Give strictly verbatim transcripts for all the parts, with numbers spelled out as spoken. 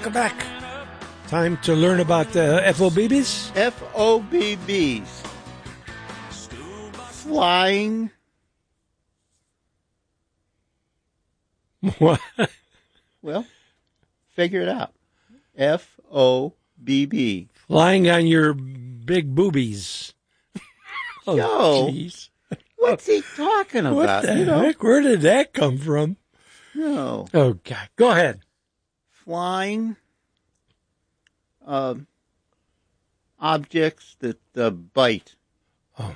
welcome back. Time to learn about the F O B Bs? F O B Bs. Flying. What? Well, figure it out. F O B B. Flying on your big boobies. Oh, Joe, jeez. What's he talking about? What the you know? heck? Where did that come from? No. Oh, God. Go ahead. Flying uh, objects that uh, bite. Oh.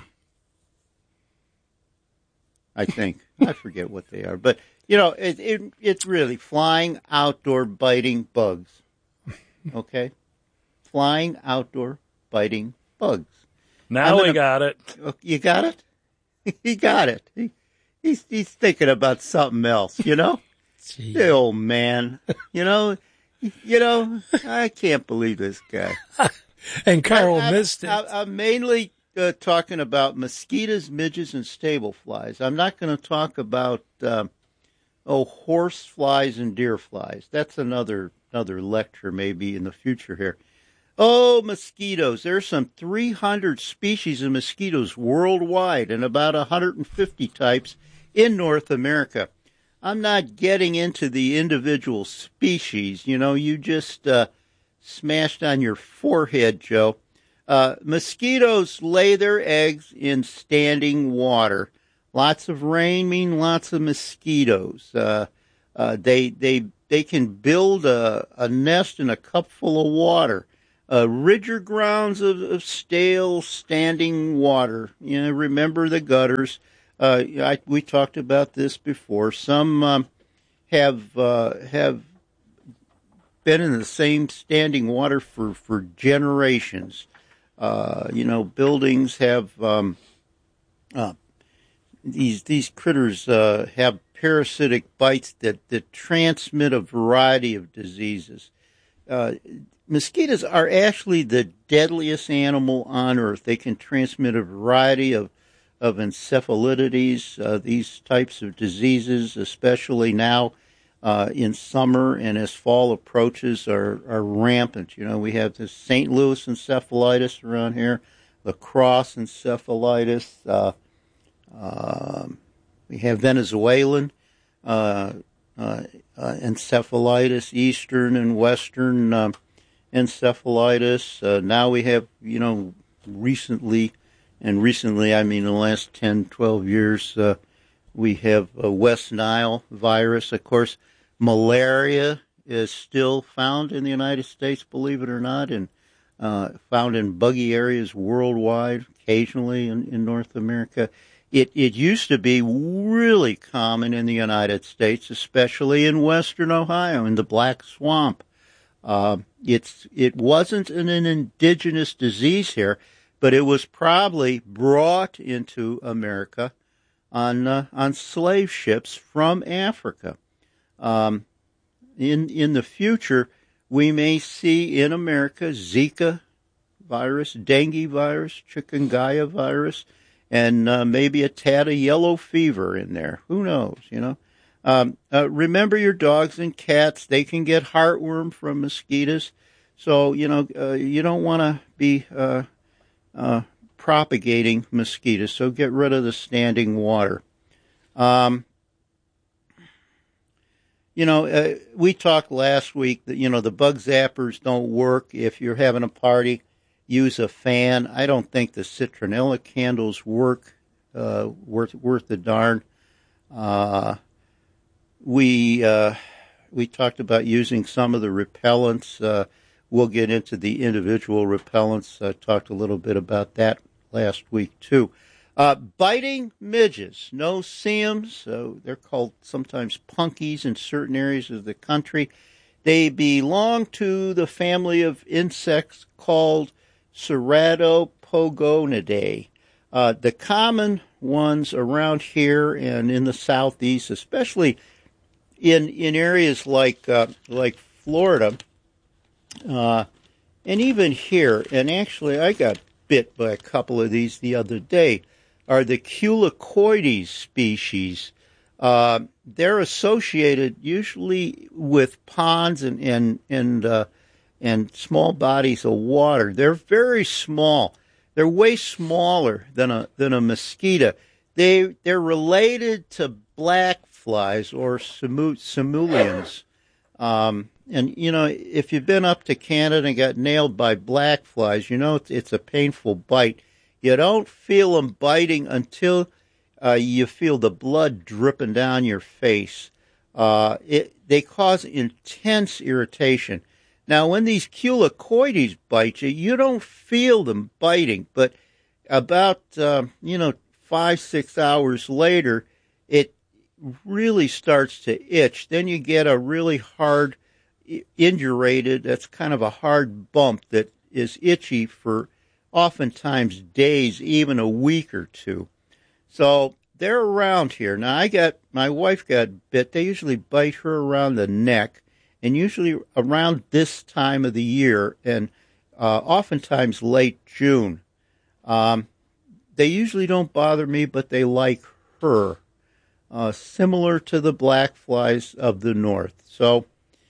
I think. I forget what they are. But, you know, it, it it's really flying, outdoor, biting bugs. Okay? Flying, outdoor, biting bugs. Now gonna, we got it. You got it? He got it. He, he's he's thinking about something else, you know? Gee. The old man. You know? You know, I can't believe this guy. And Carl I, I, missed it. I, I'm mainly uh, talking about mosquitoes, midges, and stable flies. I'm not going to talk about, uh, oh, horse flies and deer flies. That's another another lecture maybe in the future here. Oh, mosquitoes. There's some three hundred species of mosquitoes worldwide and about one hundred fifty types in North America. I'm not getting into the individual species. You know, you just uh, smashed on your forehead, Joe. Uh, mosquitoes lay their eggs in standing water. Lots of rain mean lots of mosquitoes. Uh, uh, they they they can build a, a nest in a cup full of water. Uh, ridger grounds of, of stale standing water. You know, remember the gutters. Uh, I, we talked about this before. Some um, have uh, have been in the same standing water for, for generations. Uh, you know, buildings have um, uh, these these critters uh, have parasitic bites that, that transmit a variety of diseases. Uh, Mosquitoes are actually the deadliest animal on Earth. They can transmit a variety of, of encephalitides, uh, these types of diseases, especially now uh, in summer and as fall approaches, are, are rampant. You know, we have the Saint Louis encephalitis around here, La Crosse encephalitis. Uh, uh, we have Venezuelan uh, uh, uh, encephalitis, Eastern and Western uh, encephalitis. Uh, now we have, you know, recently, and recently I mean in the last ten, twelve years, uh, we have uh, West Nile virus. Of course, malaria is still found in the United States, believe it or not, and uh, found in buggy areas worldwide, occasionally in, in North America. It, it used to be really common in the United States, especially in western Ohio, in the Black Swamp. Uh, it's it wasn't an, an indigenous disease here, but it was probably brought into America on uh, on slave ships from Africa. Um, in in the future, we may see in America Zika virus, dengue virus, chikungunya virus, and uh, maybe a tad of yellow fever in there. Who knows? You know. Um, uh, remember your dogs and cats. They can get heartworm from mosquitoes. So, you know, uh, you don't want to be uh, uh, propagating mosquitoes. So get rid of the standing water. Um, you know, uh, we talked last week that, you know, the bug zappers don't work. If you're having a party, use a fan. I don't think the citronella candles work uh, worth, worth the darn. Uh We uh, we talked about using some of the repellents. Uh, we'll get into the individual repellents. I talked a little bit about that last week, too. Uh, biting midges, no-see-ums. So they're called sometimes punkies in certain areas of the country. They belong to the family of insects called Ceratopogonidae. Uh, the common ones around here and in the southeast, especially In in areas like uh, like Florida, uh, and even here, and actually I got bit by a couple of these the other day, are the Culicoides species. Uh, they're associated usually with ponds and and and, uh, and small bodies of water. They're very small. They're way smaller than a than a mosquito. They they're related to black flies or simu- simulians. Um, and you know, if you've been up to Canada and got nailed by black flies, you know it's, it's a painful bite. You don't feel them biting until uh, you feel the blood dripping down your face. Uh, it, they cause intense irritation. Now, when these culicoides bite you, you don't feel them biting, but about, uh, you know, five, six hours later, it really starts to itch. Then you get a really hard, indurated, that's kind of a hard bump that is itchy for oftentimes days, even a week or two. So they're around here. Now, I got, my wife got bit. They usually bite her around the neck, and usually around this time of the year, and uh, oftentimes late June. Um, they usually don't bother me, but they like her, uh, similar to the black flies of the north. So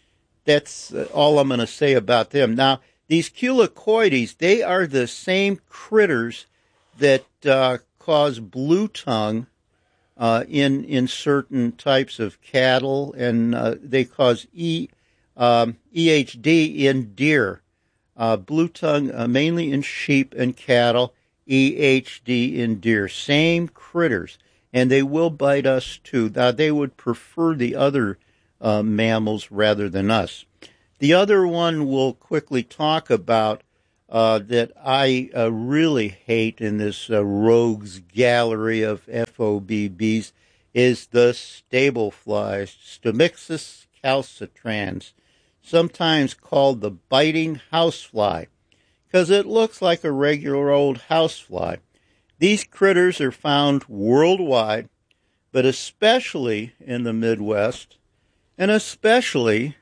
that's all I'm going to say about them. Now, these culicoides, they are the same critters that uh, cause blue tongue uh, in in certain types of cattle, and uh, they cause E um, E H D in deer. Uh, blue tongue uh, mainly in sheep and cattle, E H D in deer. Same critters, and they will bite us too. Now, they would prefer the other uh, mammals rather than us. The other one we'll quickly talk about uh, that I uh, really hate in this uh, rogues gallery of F O B Bs is the stable fly, Stomyxus calcitrans, sometimes called the biting housefly, because it looks like a regular old housefly. These critters are found worldwide, but especially in the Midwest, and especially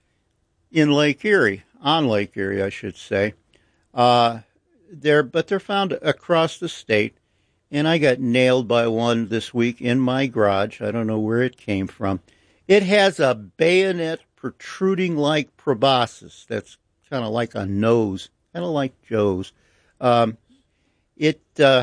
in Lake Erie, on Lake Erie, I should say. Uh, they're, but they're found across the state, and I got nailed by one this week in my garage. I don't know where it came from. It has a bayonet protruding like proboscis. That's kind of like a nose, kind of like Joe's. Um, it, uh,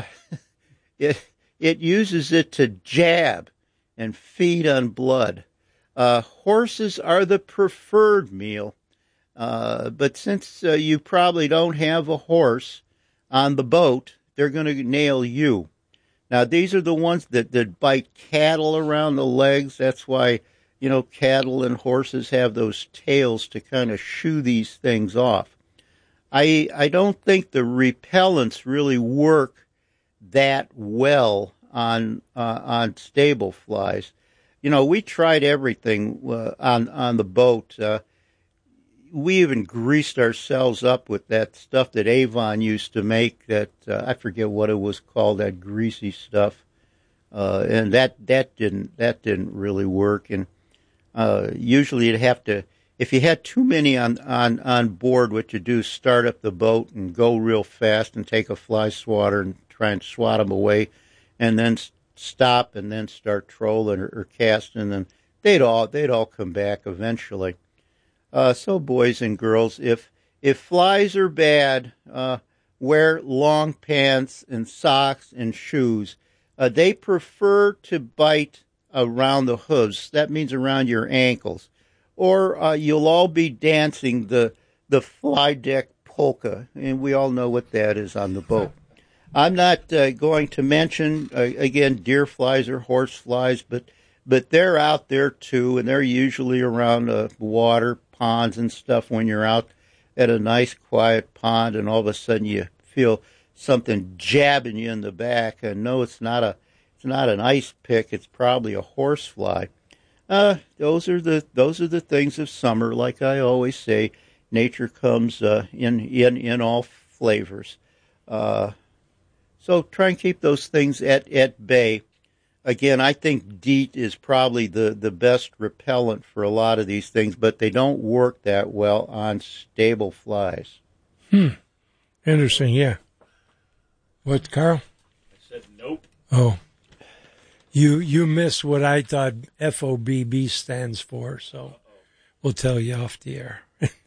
it, it uses it to jab and feed on blood. Uh, horses are the preferred meal, uh, but since uh, you probably don't have a horse on the boat, they're going to nail you. Now, these are the ones that, that bite cattle around the legs. That's why, you know, cattle and horses have those tails to kind of shoo these things off. I I don't think the repellents really work that well on uh, on stable flies. You know, we tried everything uh, on on the boat. Uh, we even greased ourselves up with that stuff that Avon used to make. That uh, I forget what it was called. That greasy stuff, uh, and that that didn't that didn't really work. And uh, usually you'd have to, if you had too many on on on board, what you do is start up the boat and go real fast and take a fly swatter and try and swat them away, and then stop and then start trolling or, or casting, and they'd all they'd all come back eventually. Uh, so, boys and girls, if if flies are bad, uh, wear long pants and socks and shoes. Uh, they prefer to bite around the hooves. That means around your ankles, or uh, you'll all be dancing the the fly deck polka, and we all know what that is on the boat. I'm not uh, going to mention, uh, again, deer flies or horse flies, but but they're out there too, and they're usually around uh, water, ponds and stuff when you're out at a nice quiet pond and all of a sudden you feel something jabbing you in the back. And no, it's not a it's not an ice pick, it's probably a horse fly. Uh, those are the those are the things of summer. Like I always say, nature comes uh, in, in, in all flavors. Uh So try and keep those things at, at bay. Again, I think DEET is probably the, the best repellent for a lot of these things, but they don't work that well on stable flies. Hmm. Interesting, yeah. What, Carl? I said nope. Oh. You you miss what I thought F O B B stands for, so we'll tell you off the air.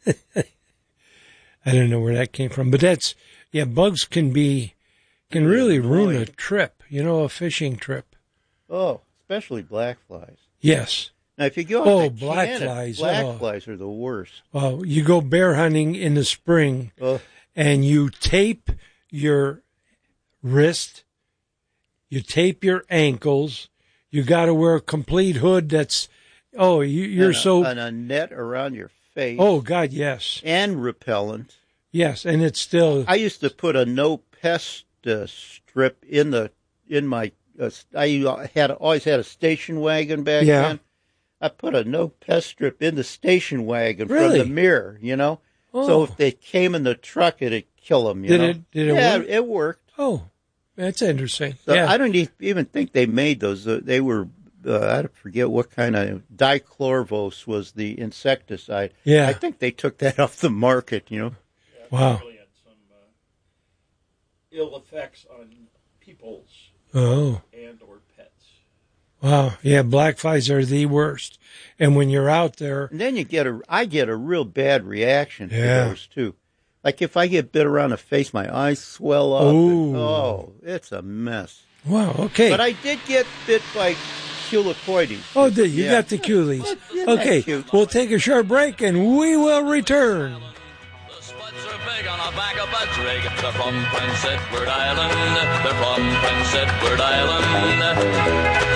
I don't know where that came from, but that's, yeah, bugs can be, can really ruin a trip, you know, a fishing trip. Oh, especially black flies. Yes. Now, if you go Oh, out to black Canada, flies, black oh. flies are the worst. Well, you go bear hunting in the spring Oh, and you tape your wrist, you tape your ankles, you got to wear a complete hood that's, oh, you, you're and a, so, and a net around your face. oh, God, yes. And repellent. Yes, and it's still, I used to put a no pest uh, strip in the in my. Uh, I had always had a station wagon back Yeah. then. I put a no pest strip in the station wagon Really? from the mirror, you know. Oh. So if they came in the truck, it'd kill them. You Did know? it- did it yeah, work? it worked. oh, that's interesting. So yeah. I don't e- even think they made those. Uh, they were. Uh, I forget what kind of dichlorvos was the insecticide. Yeah. I think they took that off the market. You know. Wow. Really had some uh, ill effects on people's Oh, and or pets. wow. Yeah, black flies are the worst. And when you're out there, And then you get a, I get a real bad reaction to Yeah. those too. Like if I get bit around the face, my eyes swell up. and- Ooh. oh, it's a mess. wow, okay. But I did get bit by culicoides. oh, did you Yeah. got the culies. Isn't that Okay, cute? we'll take a short break and we will return. The spots are big on the back of a trig. They're from Prince Edward Island. They're from Prince Edward Island.